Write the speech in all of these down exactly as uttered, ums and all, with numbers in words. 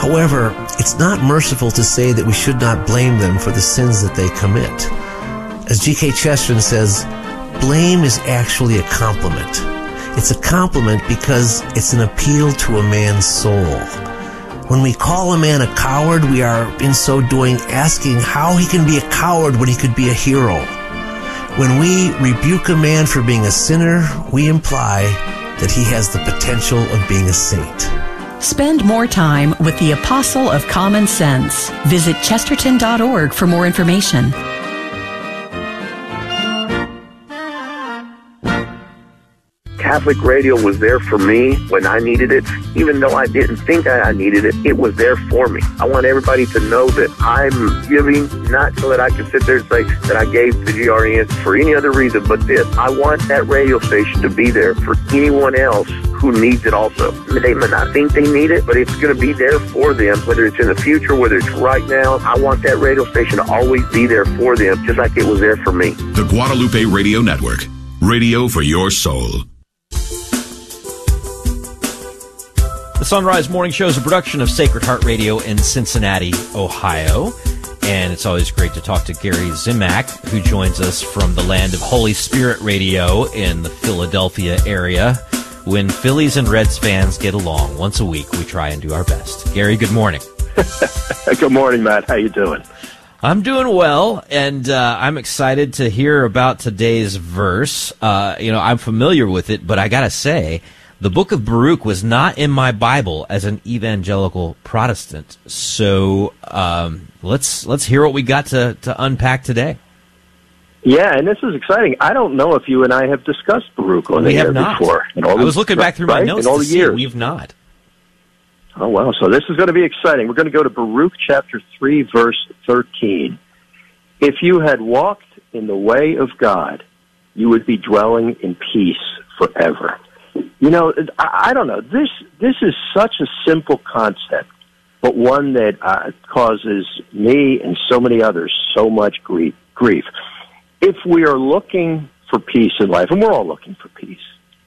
However, it's not merciful to say that we should not blame them for the sins that they commit. As G K Chesterton says, blame is actually a compliment. It's a compliment because it's an appeal to a man's soul. When we call a man a coward, we are in so doing asking how he can be a coward when he could be a hero. When we rebuke a man for being a sinner, we imply that he has the potential of being a saint. Spend more time with the Apostle of Common Sense. Visit chesterton dot org for more information. Catholic radio was there for me when I needed it. Even though I didn't think I needed it, it was there for me. I want everybody to know that I'm giving, not so that I can sit there and say that I gave to G R E N for any other reason but this. I want that radio station to be there for anyone else who needs it also. They may not think they need it, but it's going to be there for them, whether it's in the future, whether it's right now. I want that radio station to always be there for them, just like it was there for me. The Guadalupe Radio Network. Radio for your soul. The Sunrise Morning Show is a production of Sacred Heart Radio in Cincinnati, Ohio. And it's always great to talk to Gary Zimak, who joins us from the land of Holy Spirit Radio in the Philadelphia area. When Phillies and Reds fans get along once a week, we try and do our best. Gary, good morning. Good morning, Matt. How you doing? I'm doing well, and uh, I'm excited to hear about today's verse. Uh, you know, I'm familiar with it, but I gotta say, the book of Baruch was not in my Bible as an evangelical Protestant. So um, let's let's hear what we got to, to unpack today. Yeah, and this is exciting. I don't know if you and I have discussed Baruch on we the air have not. before. In all I was looking back through my right? notes in all to the see years. We've not. Oh, wow. So this is going to be exciting. We're going to go to Baruch chapter three, verse thirteen. If you had walked in the way of God, you would be dwelling in peace forever. You know, I, I don't know. This this is such a simple concept, but one that uh, causes me and so many others so much grief. grief. If we are looking for peace in life, and we're all looking for peace,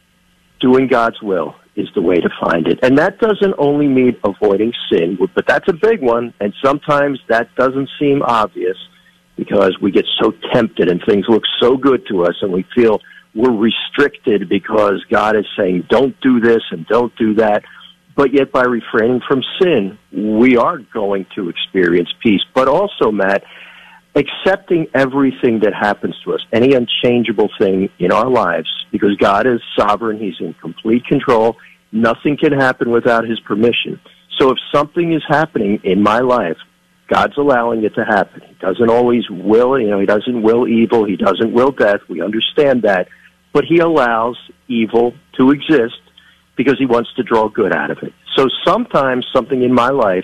doing God's will is the way to find it. And that doesn't only mean avoiding sin, but that's a big one, and sometimes that doesn't seem obvious because we get so tempted and things look so good to us and we feel we're restricted because God is saying, don't do this and don't do that. But yet by refraining from sin, we are going to experience peace. But also, Matt, accepting everything that happens to us, any unchangeable thing in our lives, because God is sovereign, He's in complete control. Nothing can happen without His permission. So if something is happening in my life, God's allowing it to happen. He doesn't always will, you know, He doesn't will evil, He doesn't will death. We understand that. But He allows evil to exist because He wants to draw good out of it. So sometimes something in my life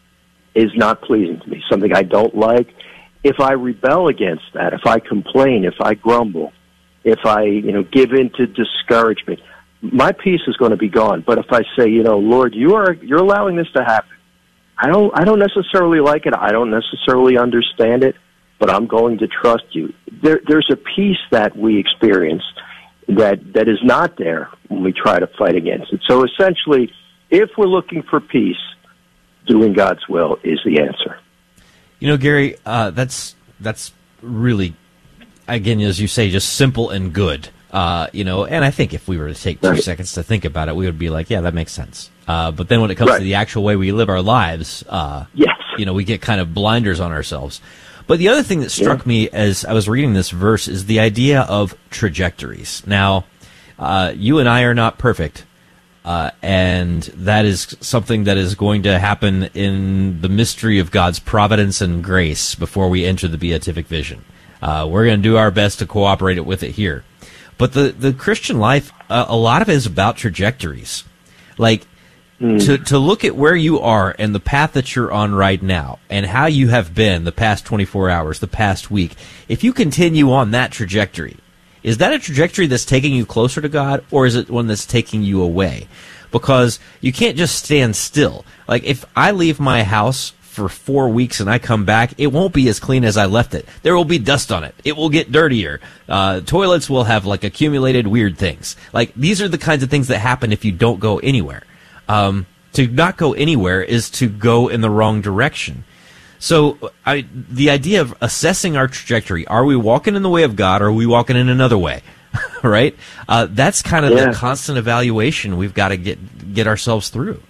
is not pleasing to me, something I don't like. If I rebel against that, if I complain, if I grumble, if I, you know, give in to discouragement, my peace is going to be gone. But if I say, you know, Lord, you are, you're allowing this to happen. I don't, I don't necessarily like it. I don't necessarily understand it, but I'm going to trust you. There, there's a peace that we experience that, that is not there when we try to fight against it. So essentially, if we're looking for peace, doing God's will is the answer. You know, Gary, uh, that's that's really, again, as you say, just simple and good. Uh, you know, and I think if we were to take two right. seconds to think about it, we would be like, yeah, that makes sense. Uh, but then when it comes right. to the actual way we live our lives, uh, yes. you know, we get kind of blinders on ourselves. But the other thing that struck yeah. me as I was reading this verse is the idea of trajectories. Now, uh, you and I are not perfect. Uh, and that is something that is going to happen in the mystery of God's providence and grace before we enter the beatific vision. Uh, we're going to do our best to cooperate it with it here. But the, the Christian life, uh, a lot of it is about trajectories. Like, mm. to, to look at where you are and the path that you're on right now and how you have been the past twenty-four hours, the past week, if you continue on that trajectory, is that a trajectory that's taking you closer to God, or is it one that's taking you away? Because you can't just stand still. Like, if I leave my house for four weeks and I come back, it won't be as clean as I left it. There will be dust on it. It will get dirtier. Uh, toilets will have, like, accumulated weird things. Like, these are the kinds of things that happen if you don't go anywhere. Um, To not go anywhere is to go in the wrong direction. So I, the idea of assessing our trajectory, are we walking in the way of God or are we walking in another way? Right? Uh, that's kind of yeah. the constant evaluation we've got to get get ourselves through.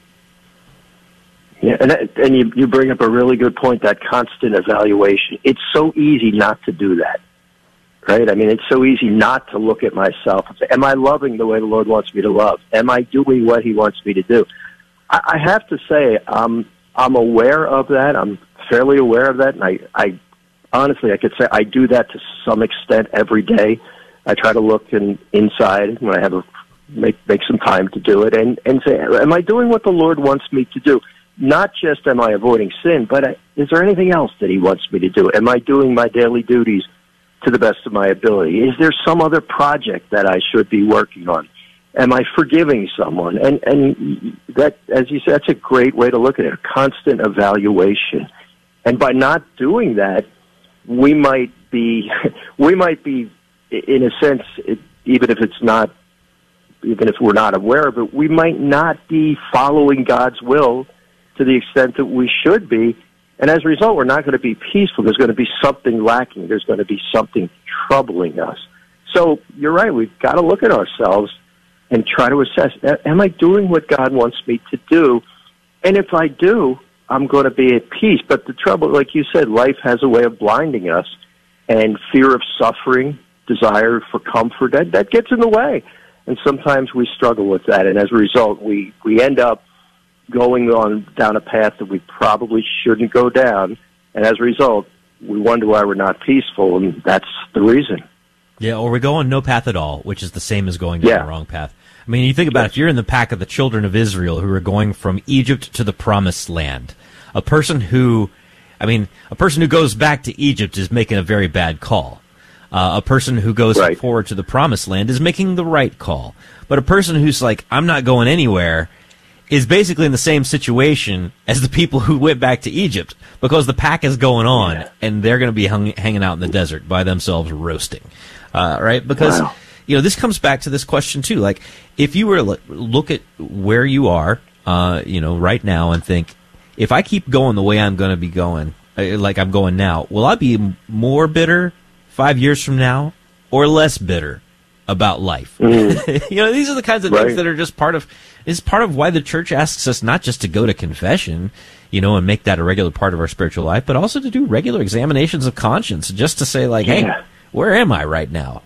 Yeah, and that, and you you bring up a really good point, that constant evaluation. It's so easy not to do that, right? I mean, it's so easy not to look at myself and say, am I loving the way the Lord wants me to love? Am I doing what He wants me to do? I, I have to say, um, I'm aware of that. I'm fairly aware of that, and I, I honestly, I could say I do that to some extent every day. I try to look in, inside when I have a make make some time to do it, and and say, am I doing what the Lord wants me to do? Not just am I avoiding sin, but I, is there anything else that He wants me to do? Am I doing my daily duties to the best of my ability? Is there some other project that I should be working on? Am I forgiving someone? And and that, as you said, that's a great way to look at it, a constant evaluation. And by not doing that, we might be, we might be, in a sense, it, even if it's not, even if we're not aware of it, we might not be following God's will to the extent that we should be. And as a result, we're not going to be peaceful. There's going to be something lacking. There's going to be something troubling us. So you're right. We've got to look at ourselves and try to assess, am I doing what God wants me to do? And if I do, I'm going to be at peace. But the trouble, like you said, life has a way of blinding us, and fear of suffering, desire for comfort, that, that gets in the way. And sometimes we struggle with that. And as a result, we, we end up going on down a path that we probably shouldn't go down. And as a result, we wonder why we're not peaceful, and that's the reason. Yeah, or we go on no path at all, which is the same as going down yeah. the wrong path. I mean, you think about it, if you're in the pack of the children of Israel who are going from Egypt to the promised land, a person who, I mean, a person who goes back to Egypt is making a very bad call. Uh, a person who goes right. forward to the promised land is making the right call. But a person who's like, I'm not going anywhere, is basically in the same situation as the people who went back to Egypt, because the pack is going on, yeah. and they're going to be hung, hanging out in the desert by themselves roasting, uh, right? Because, wow. you know, this comes back to this question, too. Like, if you were to look at where you are, uh, you know, right now and think, if I keep going the way I'm going to be going, like I'm going now, will I be more bitter five years from now or less bitter about life? Mm. You know, these are the kinds of right. things that are just part of, is part of why the church asks us not just to go to confession, you know, and make that a regular part of our spiritual life, but also to do regular examinations of conscience, just to say, like, yeah. hey, where am I right now?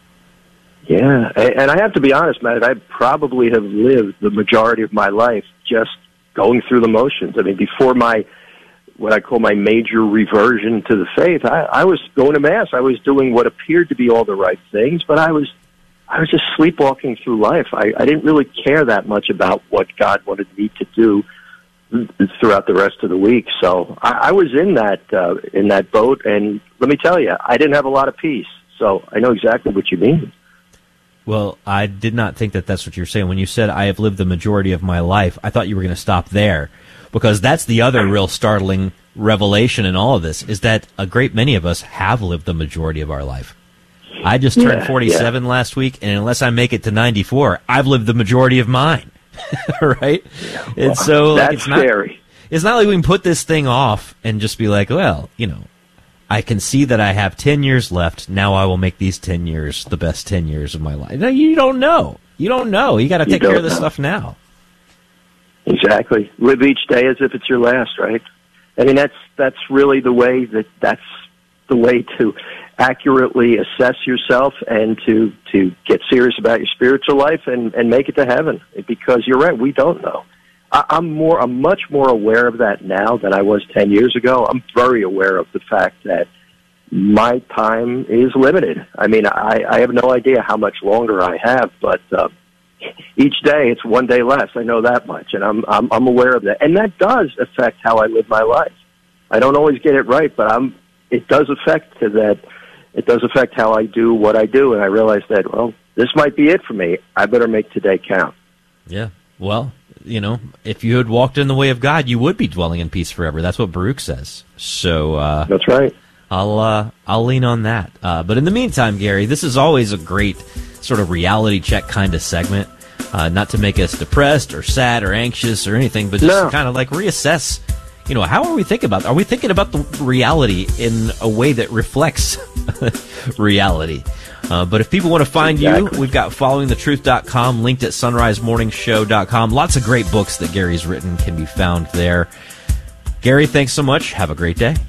Yeah, and I have to be honest, Matt, I probably have lived the majority of my life just going through the motions. I mean, before my, what I call my major reversion to the faith, I, I was going to Mass. I was doing what appeared to be all the right things, but I was I was just sleepwalking through life. I, I didn't really care that much about what God wanted me to do throughout the rest of the week. So I, I was in that uh, in that boat, and let me tell you, I didn't have a lot of peace. So I know exactly what you mean. Well, I did not think that that's what you're saying. When you said, I have lived the majority of my life, I thought you were going to stop there, because that's the other real startling revelation in all of this, is that a great many of us have lived the majority of our life. I just turned yeah, forty-seven yeah. last week, and unless I make it to ninety-four, I've lived the majority of mine. Right? Yeah, well, and so like, that's it's not, scary. It's not like we can put this thing off and just be like, well, you know, I can see that I have ten years left. Now I will make these ten years the best ten years of my life. No, you don't know. You don't know. You got to take care of this know. stuff now. Exactly. Live each day as if it's your last, right? I mean, that's that's really the way that that's the way to accurately assess yourself and to to get serious about your spiritual life and and make it to heaven. Because you're right, we don't know. I, I'm more, I'm much more aware of that now than I was ten years ago. I'm very aware of the fact that my time is limited. I mean, I, I have no idea how much longer I have, but uh, each day it's one day less. I know that much, and I'm, I'm I'm aware of that, and that does affect how I live my life. I don't always get it right, but I'm. It does affect that. It does affect how I do what I do, and I realize that, well, this might be it for me. I better make today count. Yeah. Well, you know, if you had walked in the way of God, you would be dwelling in peace forever. That's what Baruch says. So uh, that's right. I'll uh, I'll lean on that. Uh, but in the meantime, Gary, this is always a great sort of reality check kind of segment. Uh, not to make us depressed or sad or anxious or anything, but just No. kind of like reassess, you know, how are we thinking about, are we thinking about the reality in a way that reflects reality? Uh, but if people want to find Exactly. you, we've got following the truth dot com, linked at sunrise morning show dot com. Lots of great books that Gary's written can be found there. Gary, thanks so much. Have a great day.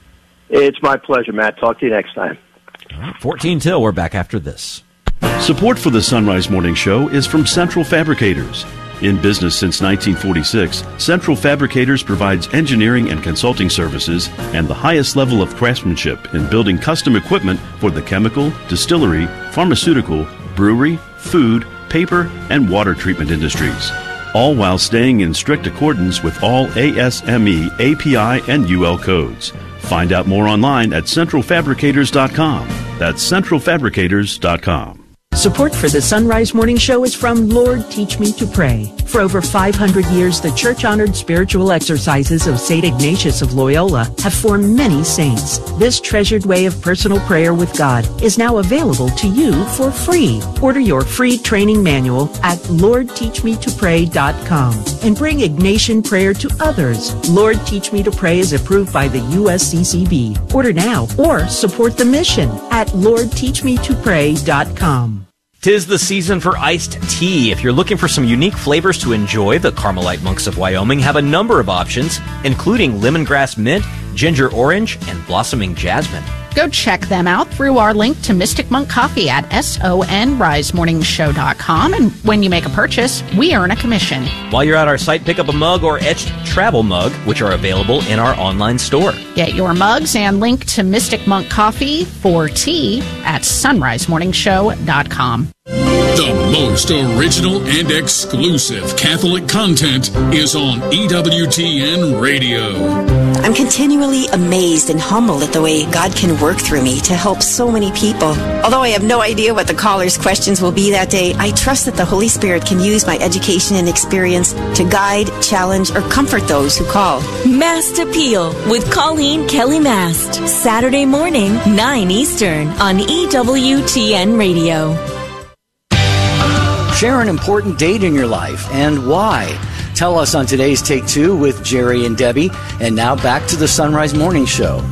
It's my pleasure, Matt. Talk to you next time. All right, fourteen till. We're back after this. Support for the Sunrise Morning Show is from Central Fabricators. In business since nineteen forty-six, Central Fabricators provides engineering and consulting services and the highest level of craftsmanship in building custom equipment for the chemical, distillery, pharmaceutical, brewery, food, paper, and water treatment industries, all while staying in strict accordance with all A S M E, A P I, and U L codes. Find out more online at central fabricators dot com. That's central fabricators dot com. Support for the Sunrise Morning Show is from Lord Teach Me to Pray. For over five hundred years, the church-honored spiritual exercises of Saint Ignatius of Loyola have formed many saints. This treasured way of personal prayer with God is now available to you for free. Order your free training manual at lord teach me to pray dot com and bring Ignatian prayer to others. Lord Teach Me to Pray is approved by the U S C C B. Order now or support the mission at lord teach me to pray dot com. Tis the season for iced tea. If you're looking for some unique flavors to enjoy, the Carmelite Monks of Wyoming have a number of options, including lemongrass mint, ginger orange, and blossoming jasmine. Go check them out through our link to Mystic Monk Coffee at sunrise morning show dot com. And when you make a purchase, we earn a commission. While you're at our site, pick up a mug or etched travel mug, which are available in our online store. Get your mugs and link to Mystic Monk Coffee for tea at sunrise morning show dot com. The most original and exclusive Catholic content is on E W T N Radio. I'm continually amazed and humbled at the way God can work through me to help so many people. Although I have no idea what the caller's questions will be that day, I trust that the Holy Spirit can use my education and experience to guide, challenge, or comfort those who call. Mast Appeal with Colleen Kelly Mast. Saturday morning, nine Eastern on E W T N Radio. Share an important date in your life and why. Tell us on today's Take Two with Jerry and Debbie. And now back to the Sunrise Morning Show.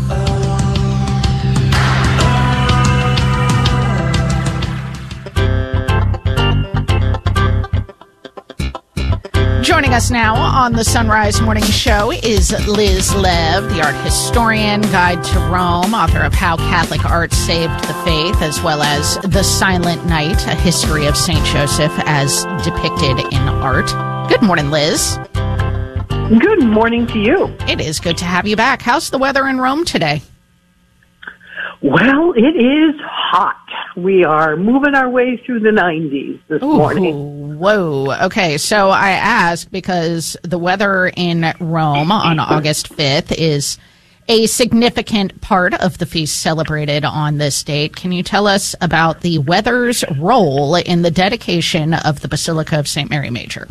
Joining us now on the Sunrise Morning Show is Liz Lev, the art historian, guide to Rome, author of How Catholic Art Saved the Faith, as well as The Silent Night, a history of Saint Joseph as depicted in art. Good morning, Liz. Good morning to you. It is good to have you back. How's the weather in Rome today? Well, it is hot. We are moving our way through the nineties this Ooh, morning. Whoa. Okay, so I ask because the weather in Rome on August fifth is a significant part of the feast celebrated on this date. Can you tell us about the weather's role in the dedication of the Basilica of Saint Mary Major?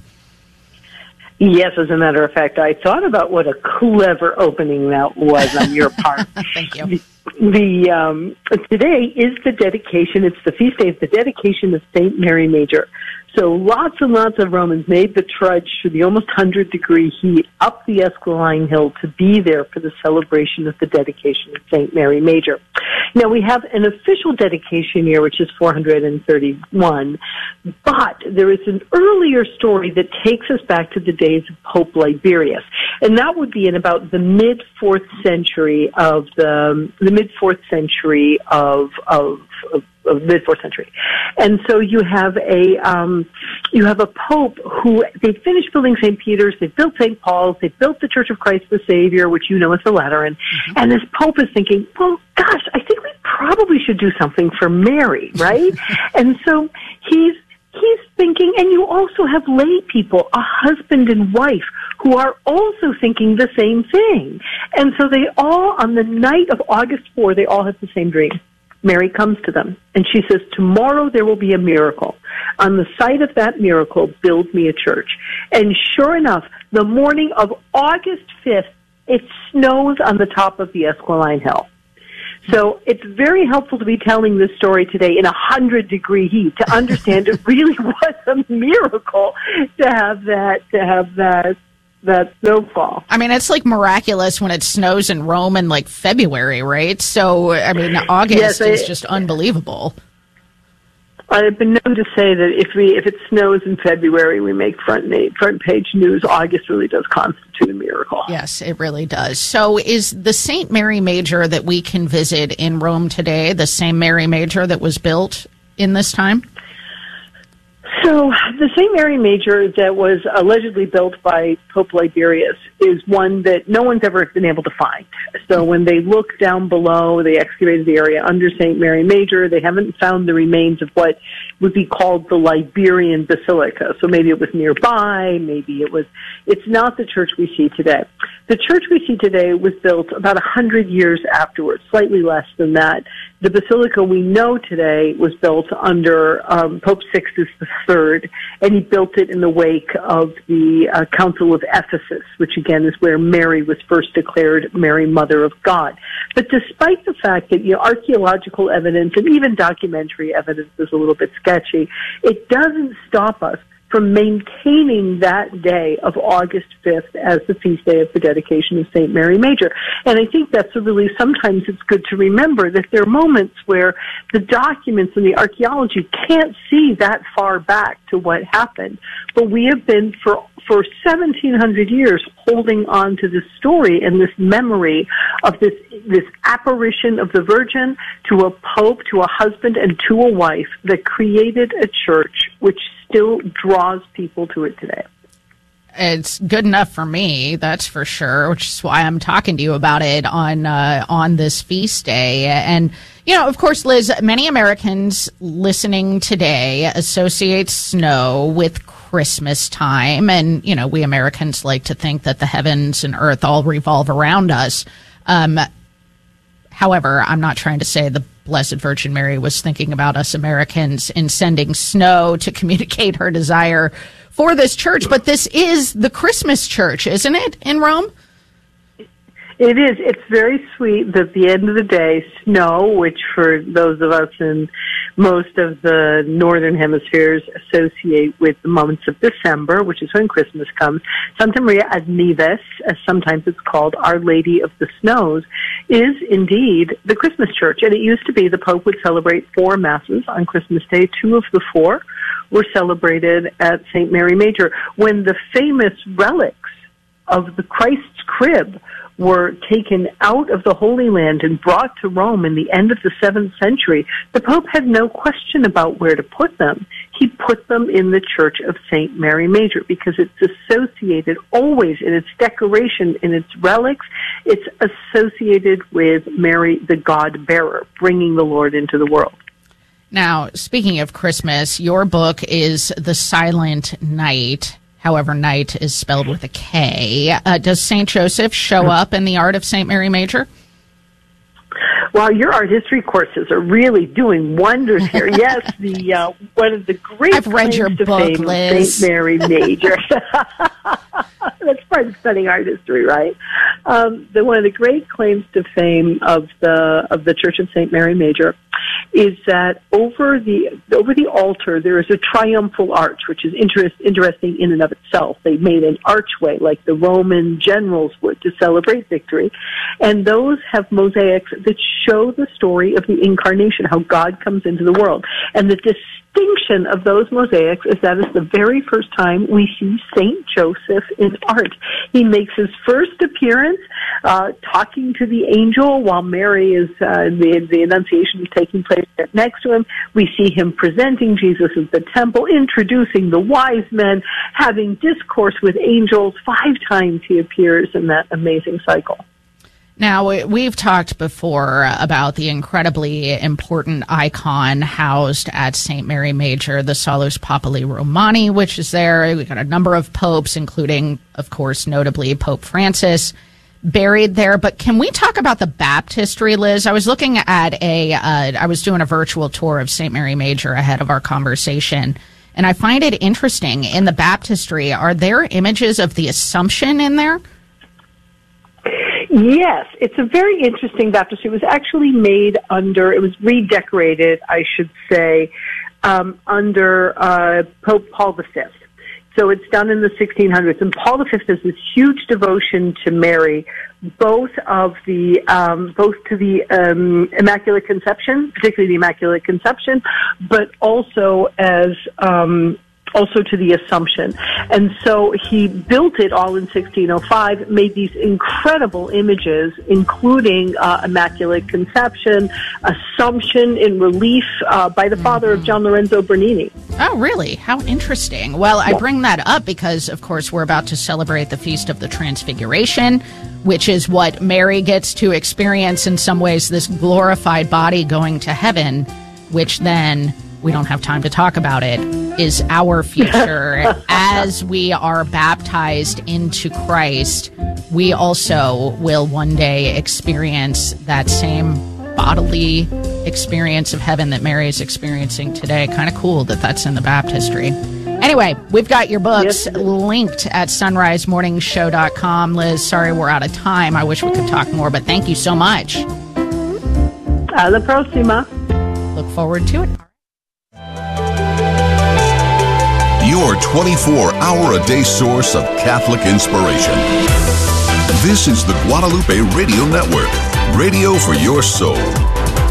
Yes, as a matter of fact, I thought about what a clever opening that was on your part. Thank you. The, the um, today is the dedication. It's the feast day of the dedication of Saint Mary Major. So lots and lots of Romans made the trudge through the almost one hundred degree heat up the Esquiline Hill to be there for the celebration of the dedication of Saint Mary Major. Now, we have an official dedication year, which is four hundred thirty-one, but there is an earlier story that takes us back to the days of Pope Liberius, and that would be in about the mid-fourth century of the, the mid-fourth century of, of, of of mid fourth century, and so you have a um, you have a pope who they finished building Saint Peter's, they built Saint Paul's, they built the Church of Christ the Savior, which you know is the Lateran, mm-hmm. and this pope is thinking, well, gosh, I think we probably should do something for Mary, right? And so he's he's thinking, and you also have lay people, a husband and wife, who are also thinking the same thing, and so they all on the night of August fourth, they all have the same dream. Mary comes to them, and she says, tomorrow there will be a miracle. On the site of that miracle, build me a church. And sure enough, the morning of August fifth, it snows on the top of the Esquiline Hill. So it's very helpful to be telling this story today in a hundred degree heat to understand it really was a miracle to have that, to have that, that snowfall. I mean, it's like miraculous when it snows in Rome in like February, right? So, I mean, August yes, I, is just unbelievable. I've been known to say that if we if it snows in February, we make front na- front page news. August really does constitute a miracle. Yes, it really does. So is the Saint Mary Major that we can visit in Rome today the same Mary Major that was built in this time? So the Saint Mary Major that was allegedly built by Pope Liberius is one that no one's ever been able to find. So when they look down below, they excavated the area under Saint Mary Major. They haven't found the remains of what would be called the Liberian Basilica. So maybe it was nearby, maybe it was, it's not the church we see today. The church we see today was built about a hundred years afterwards, slightly less than that. The basilica we know today was built under um, Pope Sixtus the Third, and he built it in the wake of the uh, Council of Ephesus, which again is where Mary was first declared Mary, Mother of God. But despite the fact that, you know, archaeological evidence and even documentary evidence is a little bit sketchy, it doesn't stop us from maintaining that day of August fifth as the feast day of the dedication of Saint Mary Major. And I think that's a really, sometimes it's good to remember that there are moments where the documents and the archaeology can't see that far back to what happened. But we have been for for seventeen hundred years holding on to this story and this memory of this this apparition of the Virgin to a pope, to a husband, and to a wife that created a church which still draws people to it today. It's good enough for me, that's for sure, which is why I'm talking to you about it on uh, on this feast day. And, you know, of course, Liz, many Americans listening today associate snow with Christmas time. And, you know, we Americans like to think that the heavens and earth all revolve around us. Um, however, I'm not trying to say the Blessed Virgin Mary was thinking about us Americans in sending snow to communicate her desire for this church. But this is the Christmas church, isn't it, in Rome? It is. It's very sweet that at the end of the day, snow, which for those of us in most of the northern hemispheres associate with the months of December, which is when Christmas comes, Santa Maria ad Nieves, as sometimes it's called, Our Lady of the Snows, is indeed the Christmas church. And it used to be the Pope would celebrate four masses on Christmas Day. Two of the four were celebrated at Saint Mary Major. When the famous relics of the Christ's crib were taken out of the Holy Land and brought to Rome in the end of the seventh century, the Pope had no question about where to put them. He put them in the Church of Saint Mary Major because it's associated always in its decoration, in its relics, it's associated with Mary, the God-bearer, bringing the Lord into the world. Now, speaking of Christmas, your book is The Silent Night. However, night is spelled with a K. Uh, does Saint Joseph show up in the art of Saint Mary Major? Well, your art history courses are really doing wonders here. Yes, the uh, one of the great I've read your book, Liz. Saint Mary Major. That's part of studying art history, right? Um, the one of the great claims to fame of the of the Church of Saint Mary Major is that over the over the altar there is a triumphal arch, which is interest, interesting in and of itself. They made an archway like the Roman generals would to celebrate victory, and those have mosaics that show the story of the incarnation, how God comes into the world. And the distinction of those mosaics is that it's the very first time we see Saint Joseph in art. He makes his first appearance uh, talking to the angel while Mary is, uh, the, the Annunciation is taking place next to him. We see him presenting Jesus at the temple, introducing the wise men, having discourse with angels. Five times he appears in that amazing cycle. Now, we've talked before about the incredibly important icon housed at Saint Mary Major, the Salus Populi Romani, which is there. We've got a number of popes, including, of course, notably Pope Francis, buried there. But can we talk about the baptistry, Liz? I was looking at a, uh, I was doing a virtual tour of Saint Mary Major ahead of our conversation, and I find it interesting. In the baptistry, are there images of the Assumption in there? Yes, it's a very interesting baptistry. It was actually made under, it was redecorated, I should say, um, under uh, Pope Paul the Fifth. So it's done in the sixteen hundreds. And Paul the Fifth has this huge devotion to Mary, both of the um, both to the um, Immaculate Conception, particularly the Immaculate Conception, but also as um, also to the Assumption. And so he built it all in sixteen oh five, made these incredible images, including uh, Immaculate Conception, Assumption in relief uh, by the father of John Lorenzo Bernini. Oh, really? How interesting. Well, I bring that up because, of course, we're about to celebrate the Feast of the Transfiguration, which is what Mary gets to experience in some ways, this glorified body going to heaven, which then, we don't have time to talk about it, is our future. As we are baptized into Christ, we also will one day experience that same bodily experience of heaven that Mary is experiencing today. Kind of cool that that's in the baptistry. Anyway, we've got your books yes. linked at sunrise morning show dot com. Liz, sorry we're out of time. I wish we could talk more, but thank you so much. Alla prossima. Look forward to it. Your twenty-four hour a day source of Catholic inspiration. This is the Guadalupe Radio Network, radio for your soul.